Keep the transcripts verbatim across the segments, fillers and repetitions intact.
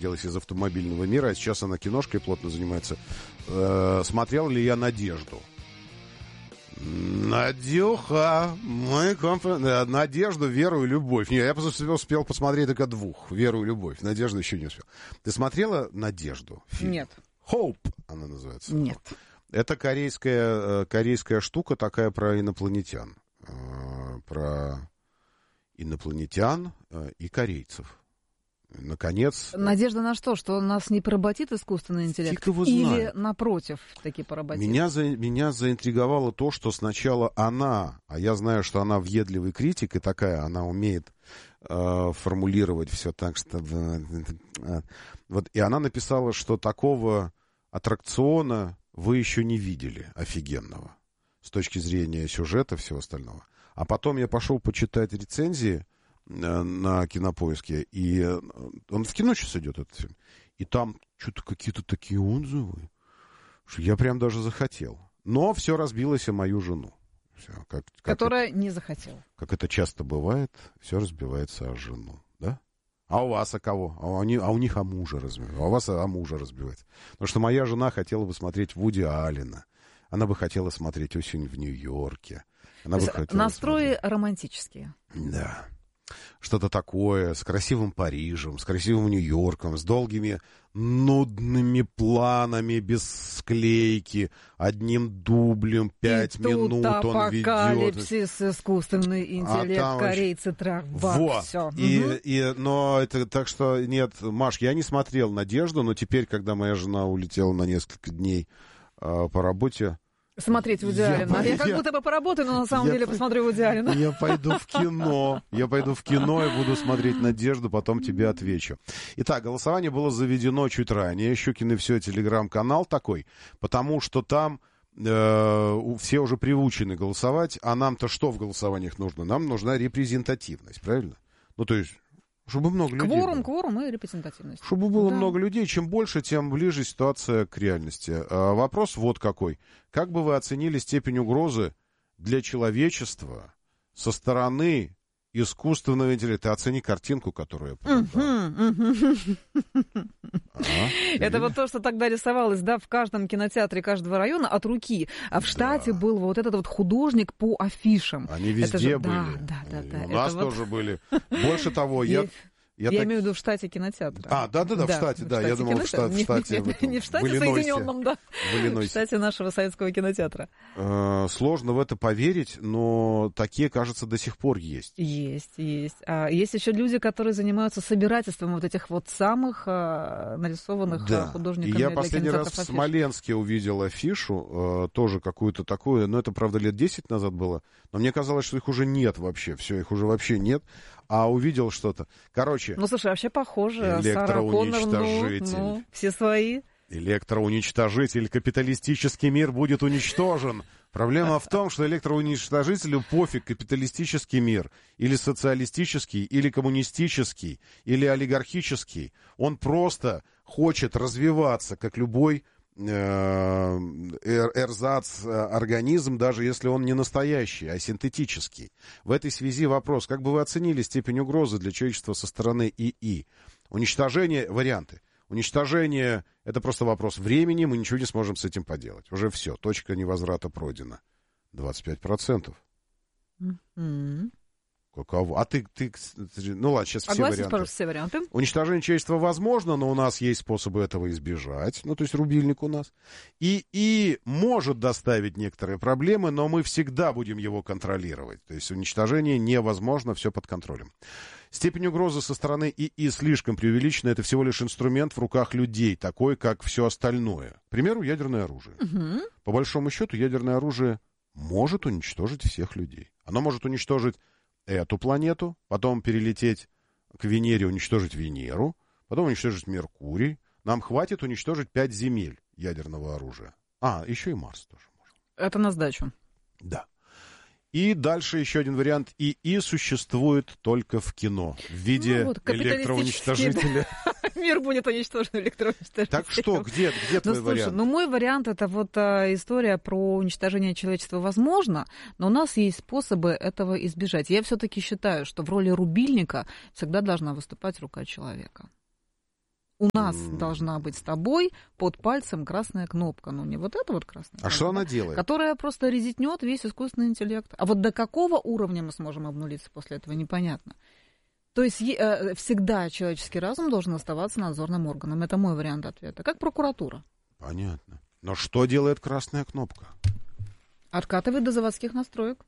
выходилась из автомобильного мира, а сейчас она киношкой плотно занимается. Э, смотрел ли я «Надежду»? Надюха, мой комфорт... Надежду, Веру и Любовь. Не, я успел, успел посмотреть только двух. Веру и Любовь. Надежду еще не успел. Ты смотрела «Надежду»? Фильм? Нет. Hope она называется. Нет. Это корейская, корейская штука такая про инопланетян. Про инопланетян и корейцев. Наконец... Надежда на что? Что нас не поработит искусственный интеллект? Или, напротив, таки поработит? Меня, за, меня заинтриговало то, что сначала она, а я знаю, что она въедливый критик, и такая, она умеет э, формулировать все так, чтобы... Э, вот, и она написала, что такого аттракциона вы еще не видели, офигенного, с точки зрения сюжета и всего остального. А потом я пошел почитать рецензии на Кинопоиске, и он в кино сейчас идет, этот фильм, и там что-то какие-то такие отзывы, что я прям даже захотел. Но все разбилось о мою жену. Все, как, как Которая это, не захотела. Как это часто бывает, все разбивается о жену, да? А у вас о кого? А у, них, а у них о муже разбивается. А у вас о муже разбивается. Потому что моя жена хотела бы смотреть Вуди Аллена. Она бы хотела смотреть «Осень в Нью-Йорке». Она бы хотела настрои смотреть... романтические. Да. Что-то такое, с красивым Парижем, с красивым Нью-Йорком, с долгими нудными планами, без склейки, одним дублем, пять и минут тут он ведет. апокалипсис, искусственный интеллект, а корейцы, трах, бак, вот. все. И, угу. и, но это так что, нет, Маш, я не смотрел «Надежду», но теперь, когда моя жена улетела на несколько дней э, по работе, смотреть Вуди Аллена. Я, я как будто бы поработаю, но на самом я, деле посмотрю Вуди Аллена. Я пойду в кино. Я пойду в кино и буду смотреть «Надежду», потом тебе отвечу. Итак, голосование было заведено чуть ранее. Щукин и все, телеграм-канал такой, потому что там э, все уже приучены голосовать, а нам-то что в голосованиях нужно? Нам нужна репрезентативность, правильно? Ну, то есть... Чтобы много людей Кворум, было. кворум и репрезентативность. Чтобы было да. много людей, чем больше, тем ближе ситуация к реальности. А вопрос вот какой. Как бы вы оценили степень угрозы для человечества со стороны искусственного интеллекта? Оцени картинку, которую я показал. Это вот то, что тогда рисовалось, да, в каждом кинотеатре каждого района от руки. А в штате был вот этот вот художник по афишам. Они везде были. Да, да, да. У нас тоже были. Больше того, я... Я, я так... имею в виду в штате кинотеатра. А, да-да-да, да, в штате, в да. Штате я думал, в штате, в штате. Не, не, не в штате Соединенном, да. В, в штате нашего советского кинотеатра. Э, сложно в это поверить, но такие, кажется, до сих пор есть. Есть, есть. А есть еще люди, которые занимаются собирательством вот этих вот самых а, нарисованных да. художниками. И я последний раз в Смоленске увидел афишу, э, тоже какую-то такую, но это, правда, лет десять назад было, но мне казалось, что их уже нет вообще, все, их уже вообще нет, а увидел что-то. Короче, ну, слушай, вообще похоже. Электроуничтожитель. Ну, ну, все свои. Электроуничтожитель. Капиталистический мир будет уничтожен. Проблема в том, что электроуничтожителю пофиг, капиталистический мир, или социалистический, или коммунистический, или олигархический. Он просто хочет развиваться, как любой эрзац организм, даже если он не настоящий, а синтетический. В этой связи вопрос, как бы вы оценили степень угрозы для человечества со стороны ИИ? Уничтожение, варианты. Уничтожение — это просто вопрос времени, мы ничего не сможем с этим поделать. Уже все, точка невозврата пройдена. двадцать пять процентов. Mm-hmm. Каково? А ты, ты, ну ладно, сейчас все варианты. Пожалуйста, все варианты. Уничтожение человечества возможно, но у нас есть способы этого избежать. Ну, то есть рубильник у нас. И, и может доставить некоторые проблемы, но мы всегда будем его контролировать. То есть уничтожение невозможно, все под контролем. Степень угрозы со стороны ИИ слишком преувеличена. Это всего лишь инструмент в руках людей, такой, как все остальное. К примеру, ядерное оружие. Угу. По большому счету, ядерное оружие может уничтожить всех людей. Оно может уничтожить эту планету, потом перелететь к Венере, уничтожить Венеру, потом уничтожить Меркурий. Нам хватит уничтожить пять земель ядерного оружия. А, еще и Марс тоже можно. Это на сдачу. Да. И дальше еще один вариант. ИИ существует только в кино в виде ну, вот, электроуничтожителя. Мир будет уничтожен электроуничтожителем. Так что, где, где твой ну, слушай, вариант? Ну, мой вариант — это вот а, история про уничтожение человечества возможно, но у нас есть способы этого избежать. Я все-таки считаю, что в роли рубильника всегда должна выступать рука человека. У нас Mm. должна быть с тобой под пальцем красная кнопка. Ну, не вот эта вот красная кнопка. А что она да, делает? Которая просто резетнет весь искусственный интеллект. А вот до какого уровня мы сможем обнулиться после этого, непонятно. То есть э, всегда человеческий разум должен оставаться надзорным органом. Это мой вариант ответа. Как прокуратура. Понятно. Но что делает красная кнопка? Откатывает до заводских настроек.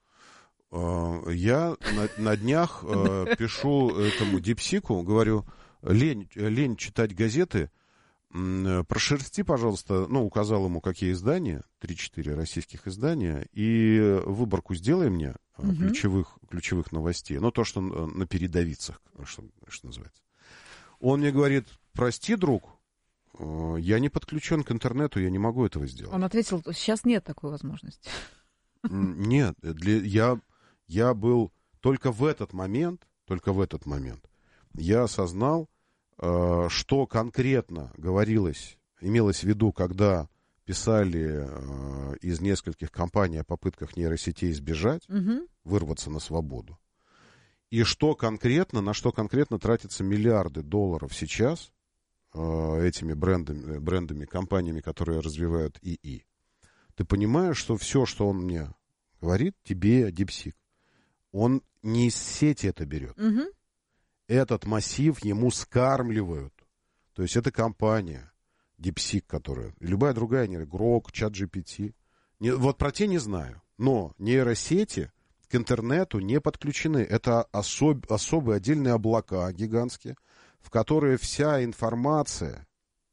Я на, на днях э, пишу этому дипсику, говорю, лень, лень читать газеты, м, прошерсти, пожалуйста, ну, указал ему, какие издания, три-четыре российских издания, и выборку сделай мне э, Угу. ключевых, ключевых новостей, ну, то, что на передовицах, что, что называется. Он мне говорит, прости, друг, э, я не подключен к интернету, я не могу этого сделать. Он ответил, сейчас нет такой возможности. Нет, для, я... Я был только в этот момент, только в этот момент, я осознал, э, что конкретно говорилось, имелось в виду, когда писали э, из нескольких компаний о попытках нейросетей сбежать, Угу. вырваться на свободу, и что конкретно, на что конкретно тратятся миллиарды долларов сейчас э, этими брендами, брендами, компаниями, которые развивают ИИ. Ты понимаешь, что все, что он мне говорит, тебе дипсик, он не из сети это берет. Угу. Этот массив ему скармливают. То есть это компания, DeepSeek, которая, и любая другая, Grok, ChatGPT. Не, вот про те не знаю. Но нейросети к интернету не подключены. Это особ, особые отдельные облака гигантские, в которые вся информация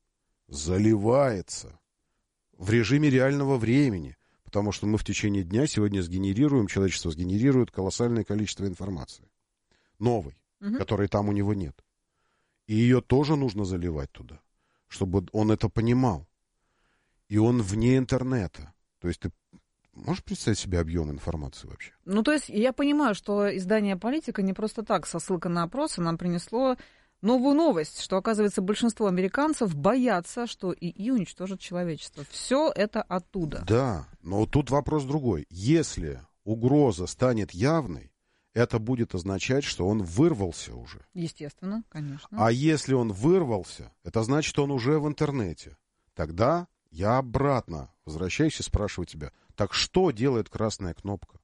заливается в режиме реального времени. Потому что мы в течение дня сегодня сгенерируем, человечество сгенерирует колоссальное количество информации. Новой, Угу. которой там у него нет. И ее тоже нужно заливать туда, чтобы он это понимал. И он вне интернета. То есть ты можешь представить себе объем информации вообще? Ну, то есть я понимаю, что издание «Политика» не просто так, со ссылкой на опросы, нам принесло новую новость, что, оказывается, большинство американцев боятся, что ИИ уничтожит человечество. Все это оттуда. Да, но тут вопрос другой. Если угроза станет явной, это будет означать, что он вырвался уже. Естественно, конечно. А если он вырвался, это значит, он уже в интернете. Тогда я обратно возвращаюсь и спрашиваю тебя, так что делает красная кнопка?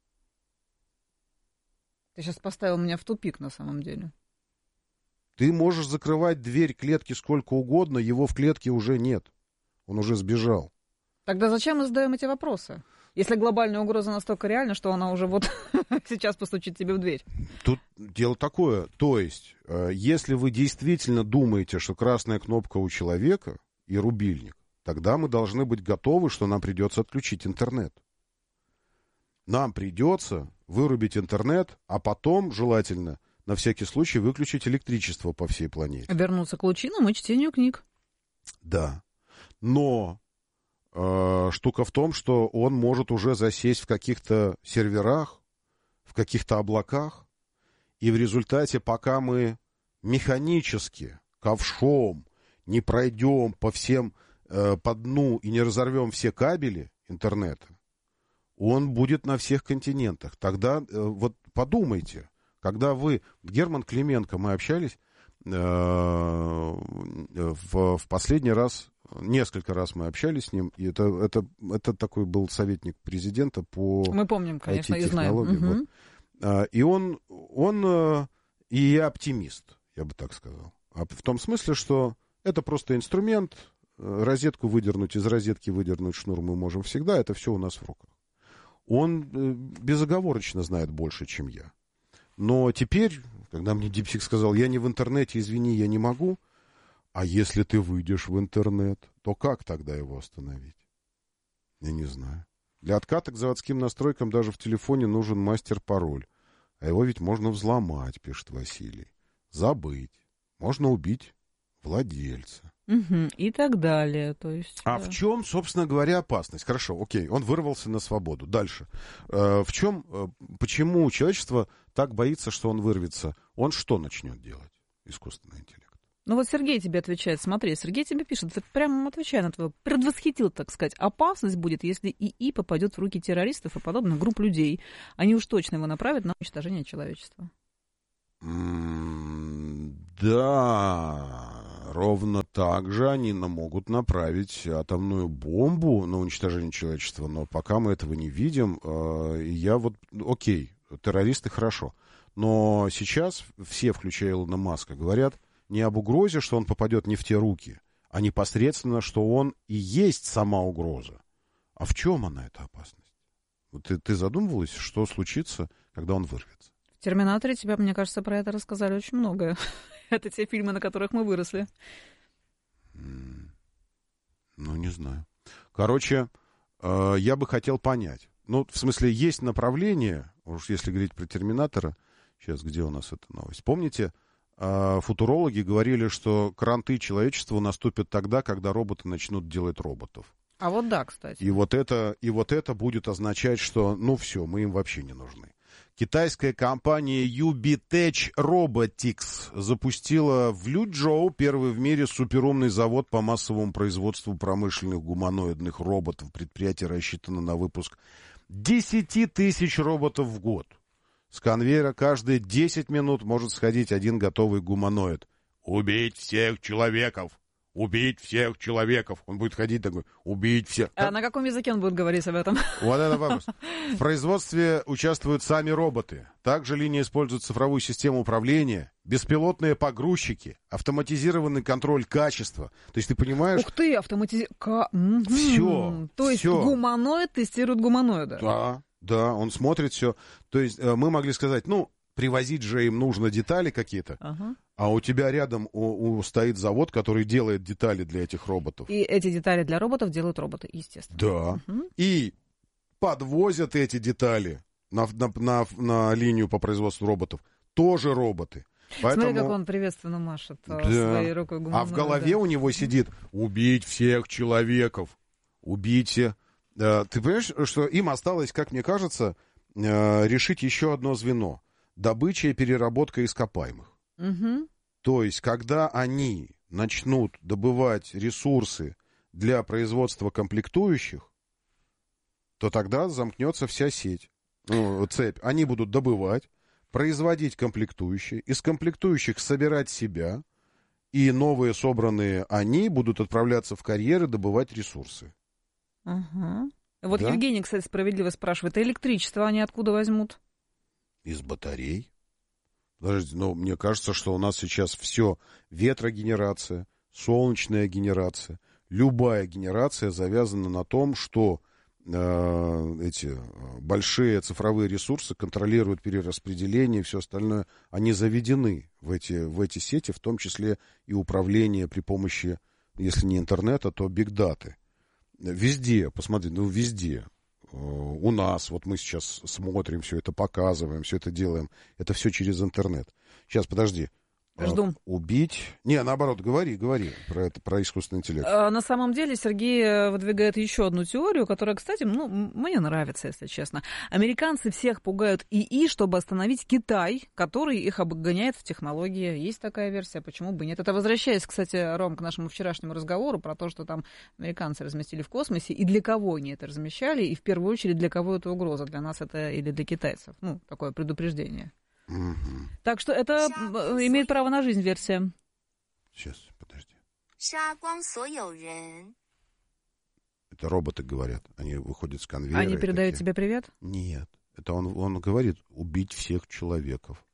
Ты сейчас поставил меня в тупик на самом деле. Ты можешь закрывать дверь клетки сколько угодно, его в клетке уже нет. Он уже сбежал. Тогда зачем мы задаем эти вопросы? Если глобальная угроза настолько реальна, что она уже вот сейчас постучит тебе в дверь. Тут дело такое. То есть, э, если вы действительно думаете, что красная кнопка у человека и рубильник, тогда мы должны быть готовы, что нам придется отключить интернет. Нам придется вырубить интернет, а потом, желательно, на всякий случай выключить электричество по всей планете. Вернуться к лучинам и чтению книг. Да. Но э, штука в том, что он может уже засесть в каких-то серверах, в каких-то облаках, и в результате, пока мы механически, ковшом не пройдем по всем, э, по дну и не разорвем все кабели интернета, он будет на всех континентах. Тогда э, вот подумайте, когда вы, Герман Клименко, мы общались э, в, в последний раз, несколько раз мы общались с ним, и это, это, это такой был советник президента по Мы помним, конечно, и знаем. ай ти-технологиям. Угу. Вот. А, и он, он э, и я оптимист, я бы так сказал. А в том смысле, что это просто инструмент, розетку выдернуть, из розетки выдернуть шнур мы можем всегда, это все у нас в руках. Он э, безоговорочно знает больше, чем я. Но теперь, когда мне Дипсик сказал, я не в интернете, извини, я не могу, а если ты выйдешь в интернет, то как тогда его остановить? Я не знаю. Для отката к заводским настройкам даже в телефоне нужен мастер-пароль. А его ведь можно взломать, пишет Василий. Забыть. Можно убить владельца. Угу. И так далее. То есть, а да. в чем, собственно говоря, опасность? Хорошо, окей, он вырвался на свободу. Дальше. Э, в чем, э, почему человечество так боится, что он вырвется? Он что начнет делать, искусственный интеллект? Ну вот Сергей тебе отвечает, смотри, Сергей тебе пишет, ты прямо отвечай на твой, предвосхитил, так сказать, опасность будет, если ИИ попадет в руки террористов и подобных групп людей. Они уж точно его направят на уничтожение человечества. Mm, да, Ровно так же они могут направить атомную бомбу на уничтожение человечества, но пока мы этого не видим, я вот, окей, террористы хорошо, но сейчас все, включая Илона Маска, говорят не об угрозе, что он попадет не в те руки, а непосредственно, что он и есть сама угроза. А в чем она, эта опасность? Ты, ты задумывалась, что случится, когда он вырвется? В «Терминаторе» тебе, мне кажется, про это рассказали очень многое. Это те фильмы, на которых мы выросли. Ну, не знаю. Короче, э, я бы хотел понять. Ну, в смысле, есть направление, уж если говорить про «Терминатора». Сейчас, где у нас эта новость? Помните, э, футурологи говорили, что кранты человечеству наступят тогда, когда роботы начнут делать роботов. А вот да, кстати. И вот это, и вот это будет означать, что, ну, все, мы им вообще не нужны. Китайская компания Юбитech Robotics запустила в Лючжоу первый в мире суперумный завод по массовому производству промышленных гуманоидных роботов. Предприятие рассчитано на выпуск десять тысяч роботов в год. С конвейера каждые десять минут может сходить один готовый гуманоид. «Убить всех человеков! Убить всех человеков!» Он будет ходить такой, убить всех. А на каком языке он будет говорить об этом? Вот это вопрос. В производстве участвуют сами роботы. Также линия использует цифровую систему управления, беспилотные погрузчики, автоматизированный контроль качества. То есть ты понимаешь... Ух ты, автоматизированный... Все. То есть все. Гуманоид тестирует гуманоида. Да, да, он смотрит все. То есть мы могли сказать, ну, привозить же им нужно детали какие-то. Ага. А у тебя рядом у, у, стоит завод, который делает детали для этих роботов. И эти детали для роботов делают роботы, естественно. Да. Угу. И подвозят эти детали на, на, на, на линию по производству роботов тоже роботы. Поэтому... Смотри, как он приветственно машет да. своей рукой гуманоида. А в голове да. у него сидит «убить всех человеков». Убейте. Ты понимаешь, что им осталось, как мне кажется, решить еще одно звено. Добыча и переработка ископаемых. Угу. То есть, когда они начнут добывать ресурсы для производства комплектующих, то тогда замкнется вся сеть, ну, цепь. Они будут добывать, производить комплектующие, из комплектующих собирать себя, и новые собранные они будут отправляться в карьеры добывать ресурсы. Угу. Вот да? Евгений, кстати, справедливо спрашивает, а электричество они откуда возьмут? Из батарей. Подождите, но мне кажется, что у нас сейчас все ветрогенерация, солнечная генерация, любая генерация завязана на том, что э, эти большие цифровые ресурсы контролируют перераспределение и все остальное. Они заведены в эти, в эти сети, в том числе и управление при помощи, если не интернета, то бигдаты. Везде, посмотри, ну везде. У нас, вот мы сейчас смотрим, все это показываем, все это делаем. Это все через интернет. Сейчас, подожди. Жду. Убить? Не, наоборот, говори, говори про это, про искусственный интеллект. На самом деле Сергей выдвигает еще одну теорию, которая, кстати, ну, мне нравится, если честно. Американцы всех пугают ИИ, чтобы остановить Китай, который их обгоняет в технологии. Есть такая версия, почему бы нет? Это возвращаясь, кстати, Ром, к нашему вчерашнему разговору про то, что там американцы разместили в космосе, и для кого они это размещали, и в первую очередь для кого это угроза, для нас это или для китайцев. Ну, такое предупреждение. Угу. Так что это имеет право на жизнь версия. Сейчас, подожди. Это роботы говорят. Они выходят с конвейера. Они передают тебе привет? Нет. Это он, он говорит убить всех человеков.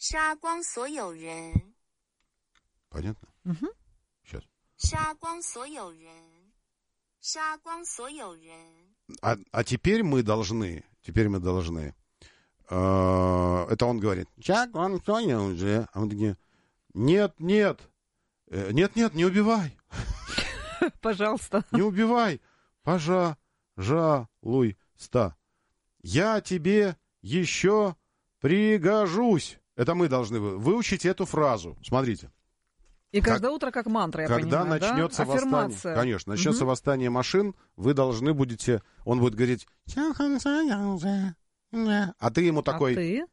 Понятно? Угу. Сейчас. А, а теперь мы должны, теперь мы должны... Это он говорит. Уже. А мы такие, нет, нет, нет, нет, не убивай. Пожалуйста. Не убивай. Пожалуйста. Я тебе еще пригожусь. Это мы должны выучить эту фразу. Смотрите. И каждое как, утро как мантра, я когда понимаю, начнется да? восстание, Аффирмация. конечно, начнется угу. восстание машин, вы должны будете, он будет говорить, а ты ему такой... А ты?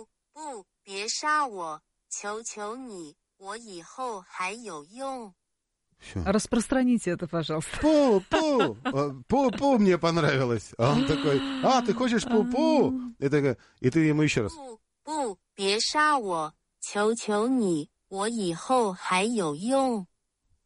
Всё. Распространите это, пожалуйста. Пу-пу, пу-пу мне понравилось. А он такой, а, ты хочешь пу-пу? И, такой, и ты ему еще раз.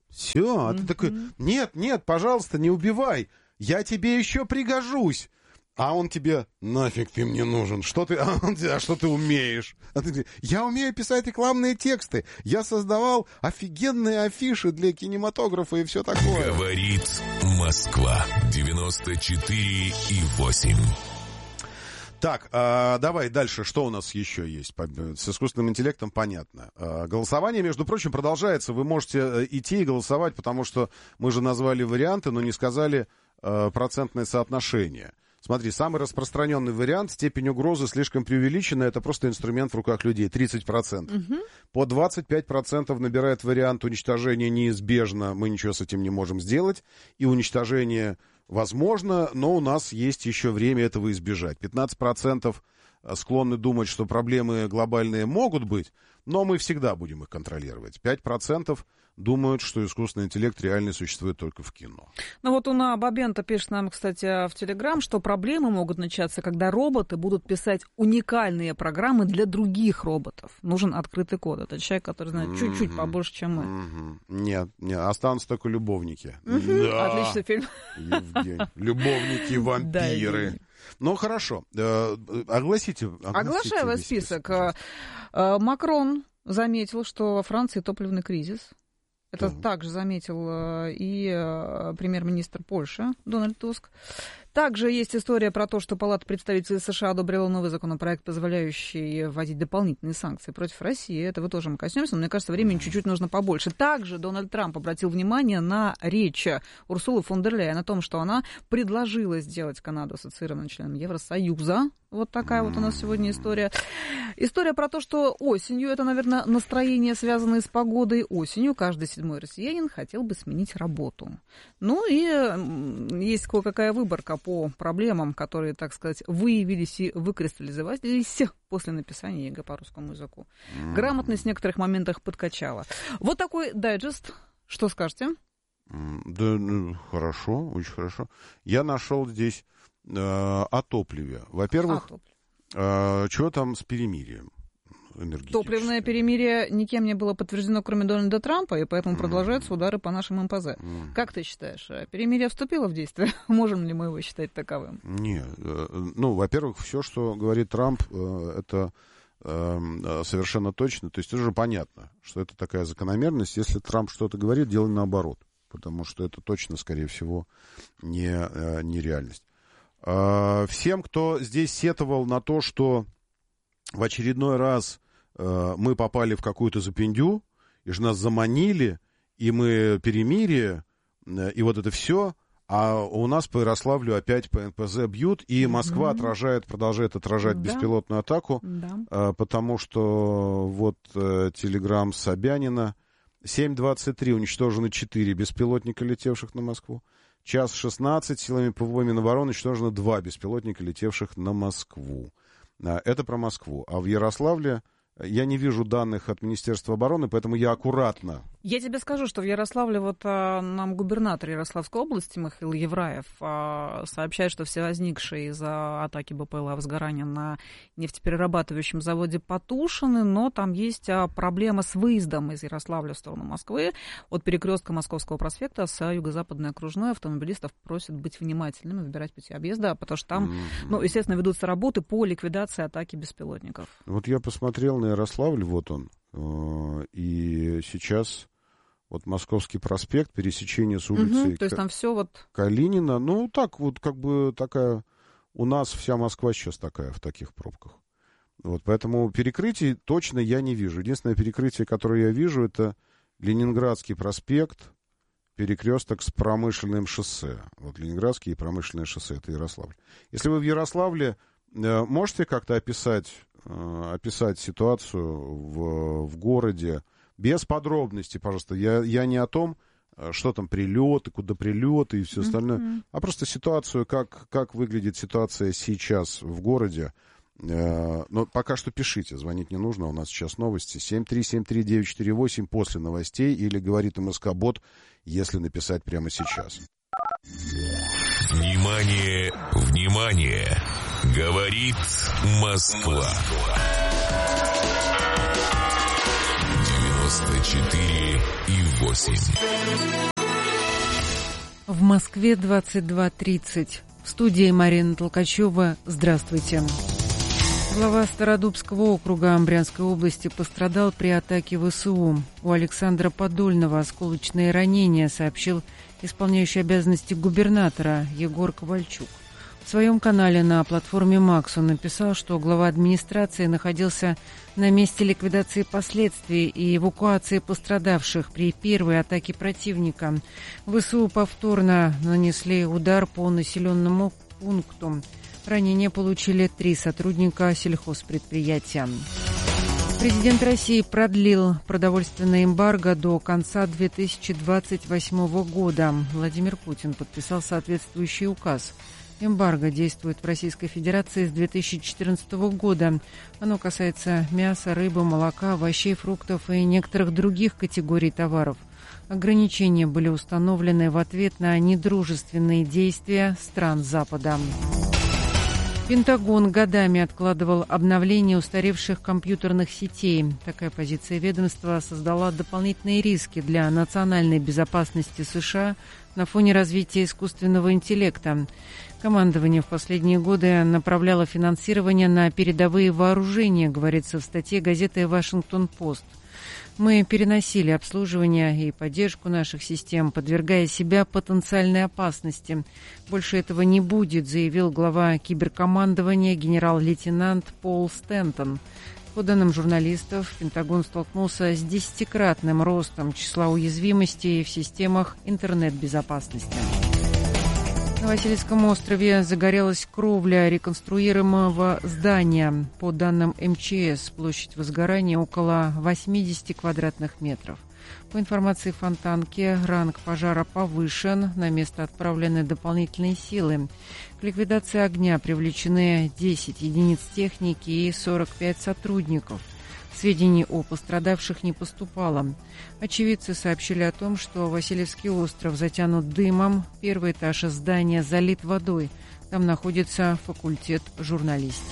Все, а ты такой, нет, нет, пожалуйста, не убивай, я тебе еще пригожусь. А он тебе, нафиг ты мне нужен, что ты, а, он, а что ты умеешь? А ты, я умею писать рекламные тексты, я создавал офигенные афиши для кинематографа и все такое. Говорит Москва, девяносто четыре и восемь. Так, э, давай дальше, что у нас еще есть? С искусственным интеллектом понятно. Э, голосование, между прочим, продолжается. Вы можете идти и голосовать, потому что мы же назвали варианты, но не сказали э, процентное соотношение. Смотри, самый распространенный вариант, степень угрозы слишком преувеличена, это просто инструмент в руках людей, тридцать процентов. Угу. По двадцать пять процентов набирает вариант уничтожения неизбежно, мы ничего с этим не можем сделать, и уничтожение возможно, но у нас есть еще время этого избежать. пятнадцать процентов склонны думать, что проблемы глобальные могут быть, но мы всегда будем их контролировать. пять процентов думают, что искусственный интеллект реально существует только в кино. Ну вот Уна Бабента пишет нам, кстати, в Телеграм, что проблемы могут начаться, когда роботы будут писать уникальные программы для других роботов. Нужен открытый код. Это человек, который знает mm-hmm. чуть-чуть побольше, чем мы. Mm-hmm. Нет, нет, останутся только любовники. Mm-hmm. Да. Отличный фильм. Евгений. Любовники-вампиры. Ну, хорошо. Огласите. Оглашаю ваш список. Макрон заметил, что во Франции топливный кризис. Это uh-huh. также заметил и премьер-министр Польши Дональд Туск. Также есть история про то, что Палата представителей США одобрила новый законопроект, позволяющий вводить дополнительные санкции против России. Этого тоже мы коснемся, но мне кажется, времени чуть-чуть нужно побольше. Также Дональд Трамп обратил внимание на речь Урсулы фон дер Ляйен о том, что она предложила сделать Канаду ассоциированным членом Евросоюза. Вот такая вот у нас сегодня история. История про то, что осенью, это, наверное, настроение, связанное с погодой, осенью каждый седьмой россиянин хотел бы сменить работу. Ну и есть кое-какая выборка по проблемам, которые, так сказать, выявились и выкристаллизовались после написания ЕГЭ по русскому языку. Грамотность в некоторых моментах подкачала. Вот такой дайджест. Что скажете? Да, ну, хорошо, очень хорошо. Я нашел здесь э, о топливе. Во-первых, э, что там с перемирием? Топливное перемирие никем не было подтверждено, кроме Дональда Трампа, и поэтому mm-hmm. продолжаются удары по нашим эм пэ зэ. Mm-hmm. Как ты считаешь, перемирие вступило в действие? Можем ли мы его считать таковым? Нет. Ну, во-первых, все, что говорит Трамп, это совершенно точно. То есть это же понятно, что это такая закономерность. Если Трамп что-то говорит, делай наоборот. Потому что это точно, скорее всего, не, не реальность. Всем, кто здесь сетовал на то, что в очередной раз мы попали в какую-то запиндю, и же нас заманили, и мы перемирие, и вот это все, а у нас по Ярославлю опять по эн пэ зэ бьют, и Москва mm-hmm. отражает, продолжает отражать да. беспилотную атаку, да. потому что вот телеграмм Собянина, семь двадцать три уничтожено четыре беспилотника, летевших на Москву, час шестнадцать силами ПВО Минобороны уничтожено два беспилотника, летевших на Москву. Это про Москву. А в Ярославле я не вижу данных от Министерства обороны, поэтому я аккуратно. Я тебе скажу, что в Ярославле вот а, нам губернатор Ярославской области Михаил Евраев а, сообщает, что все возникшие из-за атаки бэ пэ эл а возгорания на нефтеперерабатывающем заводе потушены, но там есть а, проблема с выездом из Ярославля в сторону Москвы. От перекрестка Московского проспекта с юго-западной окружной автомобилистов просят быть внимательными, выбирать пути объезда, потому что там, mm-hmm. ну, естественно, ведутся работы по ликвидации атаки беспилотников. Вот я посмотрел на Ярославль, вот он, и сейчас вот Московский проспект, пересечение с улицей угу, то есть там все вот... Калинина, ну так вот как бы такая, у нас вся Москва сейчас такая в таких пробках. Вот, поэтому перекрытий точно я не вижу. Единственное перекрытие, которое я вижу, это Ленинградский проспект, перекресток с Промышленным шоссе. Вот Ленинградский и Промышленное шоссе, это Ярославль. Если вы в Ярославле, можете как-то описать, описать ситуацию в, в городе, без подробностей, пожалуйста. Я, я не о том, что там прилеты, куда прилеты и все остальное, mm-hmm. а просто ситуацию, как, как выглядит ситуация сейчас в городе. Но пока что пишите, звонить не нужно, у нас сейчас новости. семь три семь три девять четыре восемь после новостей или говорит МСК-бот, если написать прямо сейчас. Внимание, внимание! Говорит Москва. девяносто четыре и восемь. В Москве двадцать два тридцать. В студии Марина Толкачева. Здравствуйте. Глава Стародубского округа Брянской области пострадал при атаке ВСУ. У Александра Подольного осколочные ранения, сообщил исполняющий обязанности губернатора Егор Ковальчук. В своем канале на платформе Макс он написал, что глава администрации находился на месте ликвидации последствий и эвакуации пострадавших при первой атаке противника. ВСУ повторно нанесли удар по населенному пункту. Ранения получили три сотрудника сельхозпредприятия. Президент России продлил продовольственное эмбарго до конца две тысячи двадцать восьмого года. Владимир Путин подписал соответствующий указ. Эмбарго действует в Российской Федерации с две тысячи четырнадцатого года. Оно касается мяса, рыбы, молока, овощей, фруктов и некоторых других категорий товаров. Ограничения были установлены в ответ на недружественные действия стран Запада. Пентагон годами откладывал обновление устаревших компьютерных сетей. Такая позиция ведомства создала дополнительные риски для национальной безопасности США на фоне развития искусственного интеллекта. Командование в последние годы направляло финансирование на передовые вооружения, говорится в статье газеты «Вашингтон-Пост». Мы переносили обслуживание и поддержку наших систем, подвергая себя потенциальной опасности. Больше этого не будет, заявил глава киберкомандования генерал-лейтенант Пол Стентон. По данным журналистов, Пентагон столкнулся с десятикратным ростом числа уязвимостей в системах интернет-безопасности. На Васильевском острове загорелась кровля реконструируемого здания. По данным эм че эс, площадь возгорания около восемьдесят квадратных метров. По информации Фонтанки, ранг пожара повышен, на место отправлены дополнительные силы. К ликвидации огня привлечены десять единиц техники и сорок пять сотрудников. Сведений о пострадавших не поступало. Очевидцы сообщили о том, что Васильевский остров затянут дымом, первый этаж здания залит водой. Там находится факультет журналистики.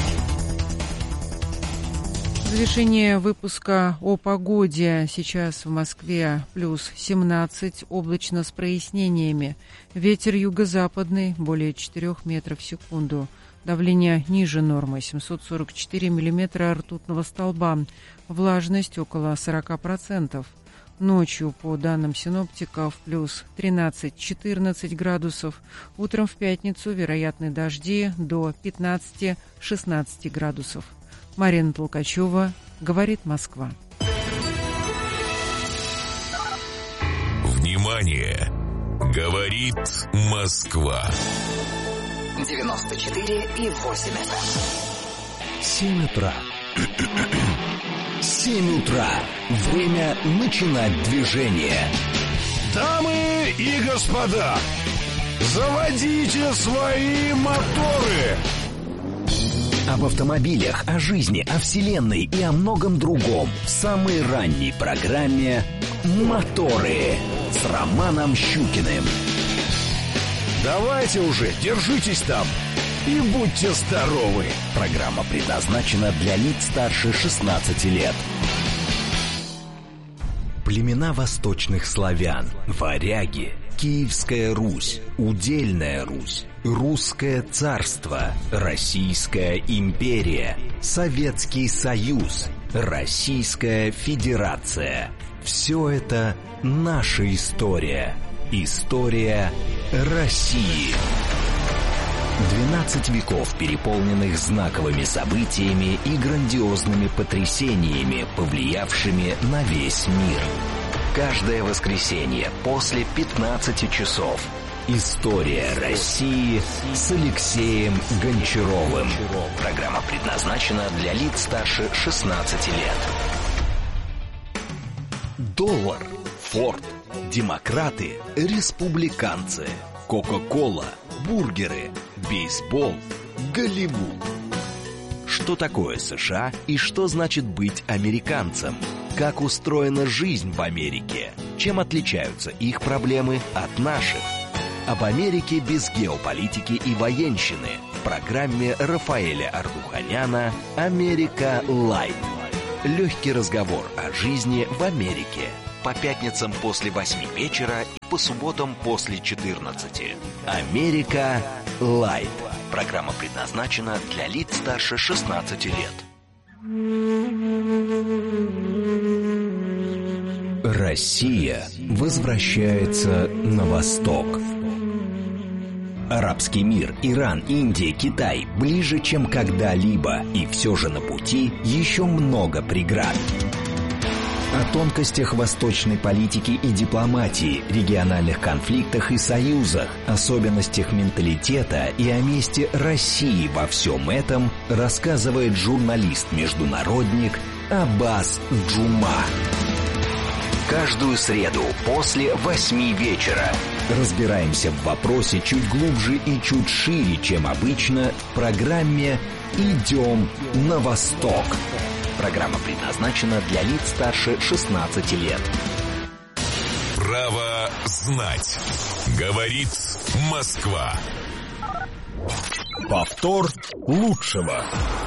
Завершение выпуска о погоде. Сейчас в Москве плюс семнадцать, облачно с прояснениями. Ветер юго-западный, более четырех метров в секунду. Давление ниже нормы, семьсот сорок четыре миллиметра ртутного столба. Влажность около сорок процентов. Ночью, по данным синоптиков, плюс тринадцать-четырнадцать градусов. Утром в пятницу вероятны дожди до пятнадцать-шестнадцать градусов. Марина Толкачева, говорит Москва. Внимание! Говорит Москва. девяносто четыре и восемь эф эм. семь утра. семь утра. Время начинать движение. Дамы и господа, заводите свои моторы. Об автомобилях, о жизни, о вселенной и о многом другом в самой ранней программе «Моторы» с Романом Щукиным. Давайте уже, держитесь там и будьте здоровы. Программа предназначена для лиц старше шестнадцати лет. Племена восточных славян, варяги, Киевская Русь, Удельная Русь, Русское царство, Российская империя, Советский Союз, Российская Федерация. Все это наша история. История России. двенадцать веков, переполненных знаковыми событиями и грандиозными потрясениями, повлиявшими на весь мир. Каждое воскресенье после пятнадцати часов. История России с Алексеем Гончаровым. Программа предназначена для лиц старше шестнадцати лет. Доллар, Форд, демократы, республиканцы, Кока-кола, бургеры, бейсбол, Голливуд. Что такое США и что значит быть американцем? Как устроена жизнь в Америке? Чем отличаются их проблемы от наших? Об Америке без геополитики и военщины в программе Рафаэля Ардуханяна «Америка Лайт». Легкий разговор о жизни в Америке. По пятницам после восьми вечера и по субботам после четырнадцати. Америка Лайт. Программа предназначена для лиц старше шестнадцати лет. Россия возвращается на восток. Арабский мир, Иран, Индия, Китай ближе, чем когда-либо, и все же на пути еще много преград. О тонкостях восточной политики и дипломатии, региональных конфликтах и союзах, особенностях менталитета и о месте России во всем этом рассказывает журналист-международник Аббас Джума. Каждую среду после восьми вечера разбираемся в вопросе чуть глубже и чуть шире, чем обычно, в программе «Идем на восток». Программа предназначена для лиц старше шестнадцати лет. Право знать. Говорит Москва. Повтор лучшего.